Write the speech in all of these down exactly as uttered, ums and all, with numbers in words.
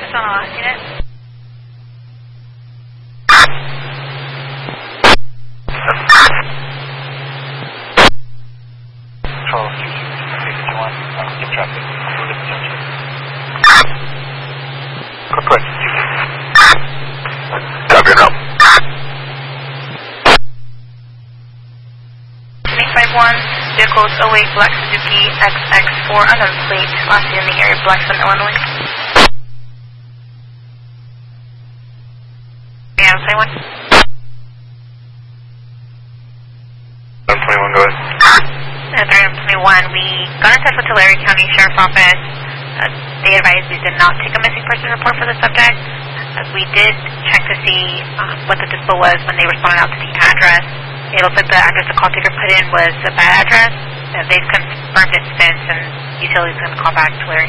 Focus on the last unit. Control, fifty-one, active traffic. Quick, copy now. eight five one, vehicles oh eight Black Suzuki X X four unknown plate, last in the area of Blackstone, Illinois. Yeah, say one. one twenty-one, go ahead. Uh, three twenty-one, we got in touch with Tulare County Sheriff's Office. Uh, they advised we did not take a missing person report for the subject. Uh, we did check to see uh, what the dispo was when they responded out to the address. It looks like the address the call taker put in was a bad address. Uh, they've confirmed it since, and utility's going to call back Tulare.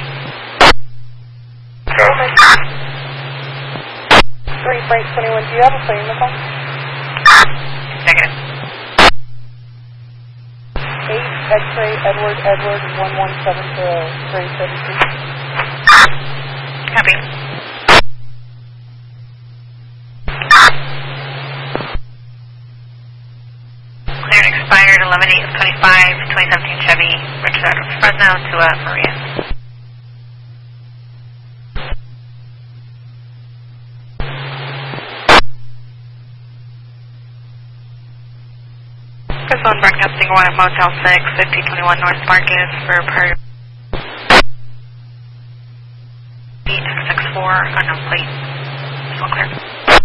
three Freight twenty-one, do you have a plane in the call? Negative. eight X-ray Edward Edward one one seven zero three seven three. Copy. Cleared expired eleven eight of twenty-five, twenty seventeen Chevy, registered out of Fresno to uh, Maria. This one broadcasting one at Motel six, fifty twenty-one North Marcus for per X X four, unknown plate. It's all clear.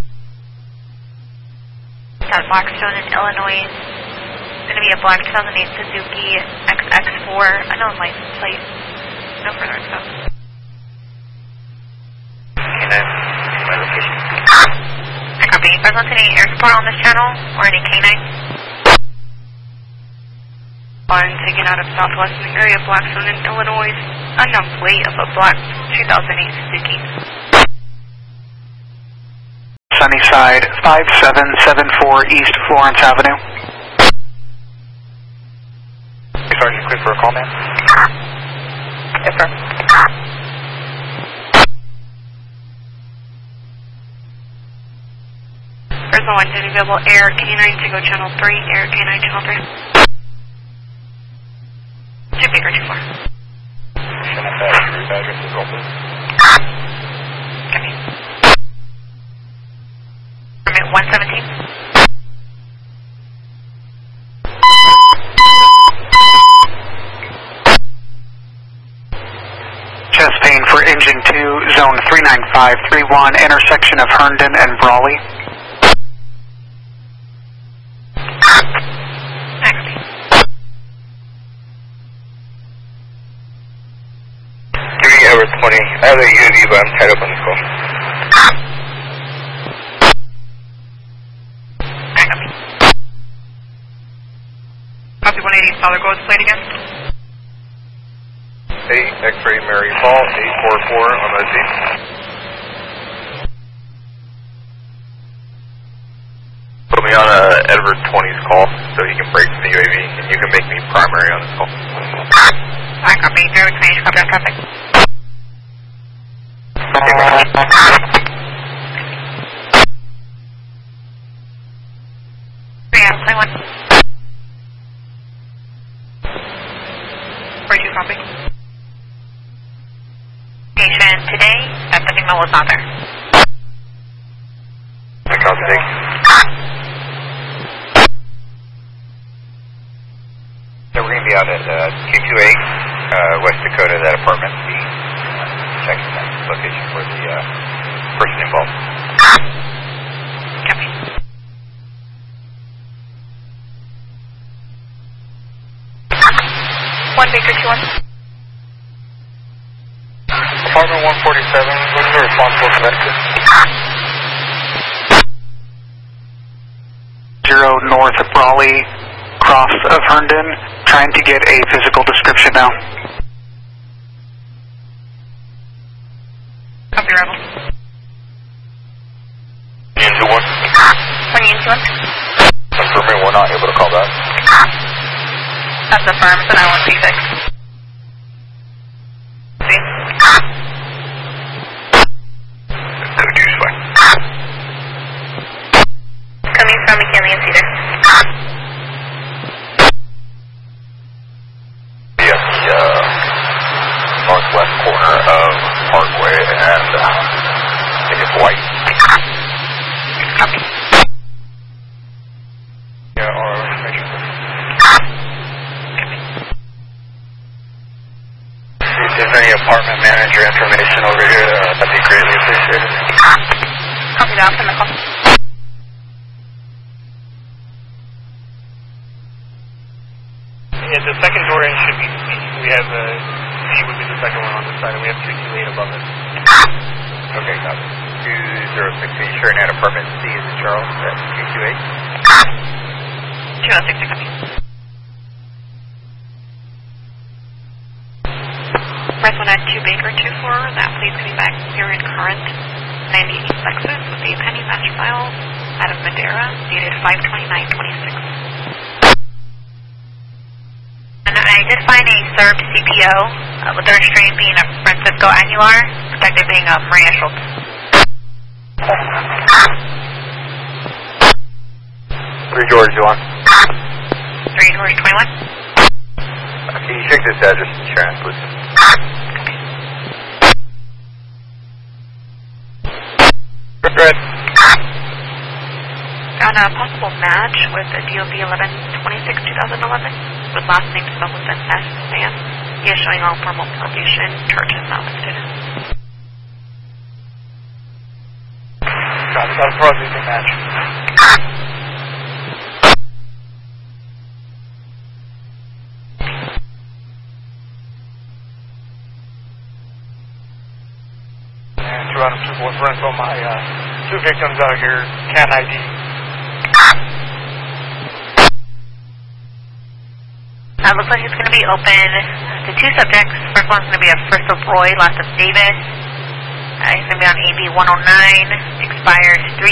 At Blackstone in Illinois. It's going to be a black two thousand eight Suzuki X X four, unknown license plate. No further info. K nine, my location. I copy. five one eight air support on this channel, or any K nine. One taken out of southwestern area of Blackstone in Illinois, unknown plate of a black two thousand eight Suzuki. Sunnyside, five seven seven four East Florence Avenue. Sergeant, clear for a call, man? Yes, sir. Fresno one, did available air K nine to go channel three, air K nine channel three. Two Baker two four. Send us that route address as well, please. Copy. Permit one seventeen. Chest pain for engine two, zone three nine five three one, intersection of Herndon and Brawley. Edward twenty. I have a U A V, but I'm tied up on this call. Copy one eighty, solid gold plate again. eight X-ray Mary Fall, eight four four on O T. Put me on a Edward twenty's call so he can break from the U A V, and you can make me primary on this call. I copy, Edward twenty, copy on traffic. Yeah, play one. forty-two copy. Patient today, that the female was not there. I copy, thank you. So we're going to be out at uh, two two eight uh, West Dakota, that apartment. The uh, checking that location for the uh, person involved. Copy. One Baker two one. Apartment one forty-seven, what's the responsible for that? Zero north of Brawley, cross of Herndon, trying to get a physical description now. Copy, Rebel. Union two one. One Union two one. Confirming we're not able to call back. That's the firm, so now one C six. See? uh, I think it's white. Copy. Yeah, or information. If there's any apartment manager information over here, uh, that'd be greatly appreciated. Copy that. I'll send the call. Yeah, the second door in should be C. We have uh, C would be the second one on this side, and we have two Q eight above it. Okay, got it. two zero six eight, sure, net apartment C is in Charles at Q Q eight. two oh six, copy. Press one at two Baker two four. That please coming back period current ninety-eight Lexus with a penny master file out of Madera dated five twenty-nine twenty-six. And I did find a served C P O uh, with the restraint being a Francisco Aguilar, protected being a Maria Schultz. Three George, you want? three George twenty-one. Uh, can you check this address insurance, please? Good. Found a possible match with the D O B eleven twenty-six twenty eleven with last name spelled with an S. Sam. He is showing all formal probation. Charges not listed. Got it. Got a fraudulent match. And two out of two boys rental. My uh, two victims out here. Cat I D. Uh, looks like it's going to be open to two subjects. First one's going to be a first of Roy, last of Davis. Uh, he's going to be on A B one oh nine, expires three